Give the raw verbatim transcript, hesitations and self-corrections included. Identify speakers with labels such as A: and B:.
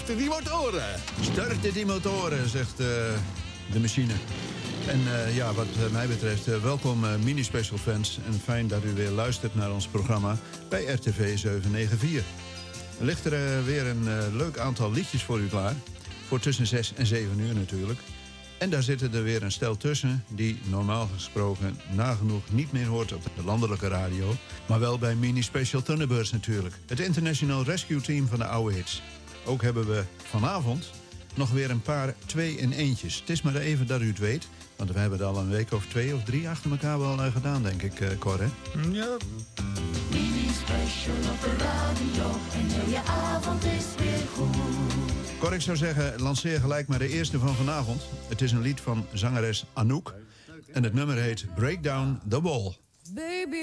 A: starten die motoren.
B: Starten die motoren, zegt uh, de machine. En uh, ja, wat mij betreft, uh, welkom uh, mini-special fans. En fijn dat u weer luistert naar ons programma bij R T V zeven negen vier. Er ligt er uh, weer een uh, leuk aantal liedjes voor u klaar. Voor tussen zes en zeven uur natuurlijk. En daar zitten er weer een stel tussen die normaal gesproken nagenoeg niet meer hoort op de landelijke radio. Maar wel bij mini-special Thunderbirds natuurlijk. Het International Rescue Team van de oude hits. Ook hebben we vanavond nog weer een paar twee-in-eentjes. Het is maar even dat u het weet. Want we hebben het al een week of twee of drie achter elkaar wel uh, gedaan, denk ik, uh, Cor, hè?
A: Ja.
C: Mini-special op de radio en heel je avond is weer goed.
B: Cor, ik zou zeggen, lanceer gelijk maar de eerste van vanavond. Het is een lied van zangeres Anouk. En het nummer heet Break Down the Wall.
D: Baby.